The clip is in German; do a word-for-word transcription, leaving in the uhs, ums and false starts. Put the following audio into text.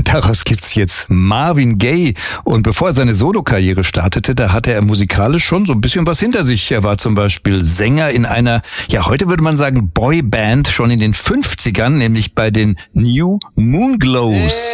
Daraus gibt's jetzt Marvin Gaye. Und bevor er seine Solokarriere startete, da hatte er musikalisch schon so ein bisschen was hinter sich. Er war zum Beispiel Sänger in einer, ja heute würde man sagen Boyband, schon in den fünfzigern, nämlich bei den New Moonglows.